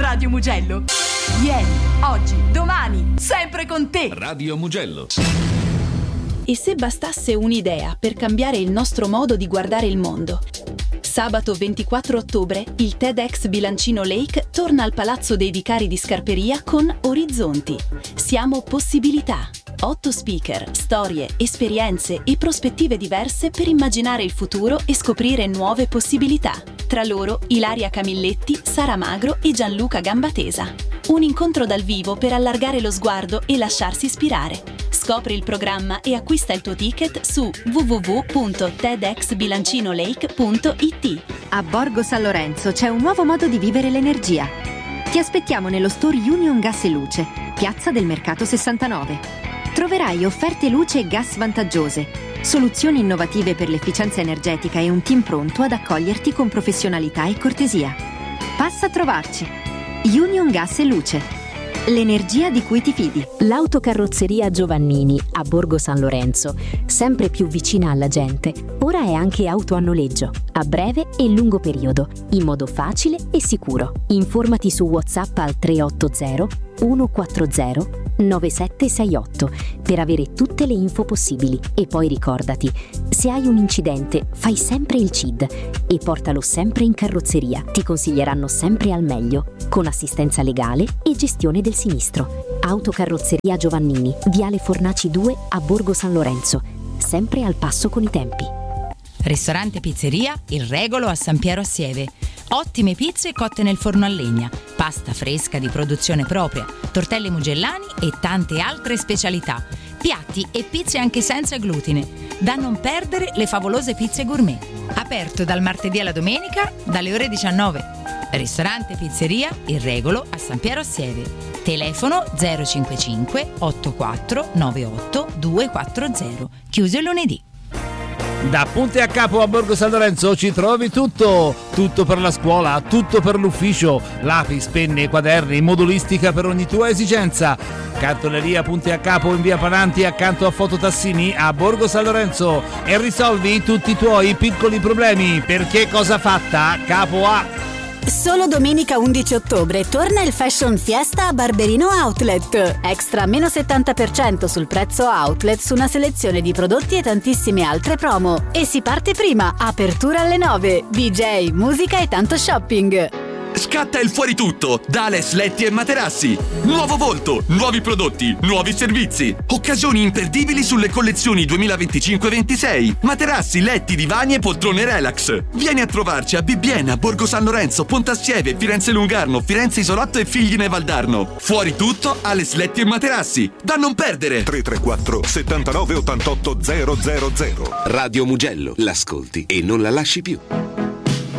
Radio Mugello. Ieri, oggi, domani, sempre con te. Radio Mugello. E se bastasse un'idea per cambiare il nostro modo di guardare il mondo? Sabato 24 ottobre il TEDx Bilancino Lake torna al Palazzo dei Vicari di Scarperia con Orizzonti. Siamo possibilità. 8 speaker, storie, esperienze e prospettive diverse per immaginare il futuro e scoprire nuove possibilità. Tra loro Ilaria Camilletti, Sara Magro e Gianluca Gambatesa. Un incontro dal vivo per allargare lo sguardo e lasciarsi ispirare. Scopri il programma e acquista il tuo ticket su www.tedxbilancinolake.it. A Borgo San Lorenzo c'è un nuovo modo di vivere l'energia. Ti aspettiamo nello store Union Gas e Luce, Piazza del Mercato 69. Troverai offerte luce e gas vantaggiose, soluzioni innovative per l'efficienza energetica e un team pronto ad accoglierti con professionalità e cortesia. Passa a trovarci. Union Gas e Luce. L'energia di cui ti fidi. L'autocarrozzeria Giovannini a Borgo San Lorenzo, sempre più vicina alla gente, ora è anche auto a noleggio, a breve e lungo periodo, in modo facile e sicuro. Informati su WhatsApp al 380 140 9768 per avere tutte le info possibili. E poi ricordati, se hai un incidente fai sempre il CID e portalo sempre in carrozzeria. Ti consiglieranno sempre al meglio, con assistenza legale e gestione del sinistro. Autocarrozzeria Giovannini, Viale Fornaci 2 a Borgo San Lorenzo, sempre al passo con i tempi. Ristorante Pizzeria Il Regolo a San Piero a Sieve. Ottime pizze cotte nel forno a legna, pasta fresca di produzione propria, tortelli mugellani e tante altre specialità. Piatti e pizze anche senza glutine. Da non perdere le favolose pizze gourmet. Aperto dal martedì alla domenica dalle ore 19. Ristorante Pizzeria Il Regolo a San Piero a Sieve. Telefono 055 84 98 240. Chiuso il lunedì. Da Punti a Capo a Borgo San Lorenzo ci trovi tutto per la scuola, tutto per l'ufficio, lapis, penne, quaderni, modulistica per ogni tua esigenza. Cartoleria Punti a Capo in via Pananti accanto a Fototassini a Borgo San Lorenzo e risolvi tutti i tuoi piccoli problemi, perché cosa fatta Capo ha. Solo domenica 11 ottobre torna il Fashion Fiesta a Barberino Outlet. Extra meno 70% sul prezzo outlet su una selezione di prodotti e tantissime altre promo. E si parte prima, apertura alle 9, DJ, musica e tanto shopping. Scatta il fuori tutto da Ales Letti e Materassi. Nuovo volto, nuovi prodotti, nuovi servizi. Occasioni imperdibili sulle collezioni 2025-26. Materassi, letti, divani e poltrone relax. Vieni a trovarci a Bibbiena, Borgo San Lorenzo, Pontassieve, Firenze Lungarno, Firenze Isolotto e Figline Valdarno. Fuori tutto, Ales Letti e Materassi. Da non perdere. 334 79 88 000. Radio Mugello, l'ascolti e non la lasci più.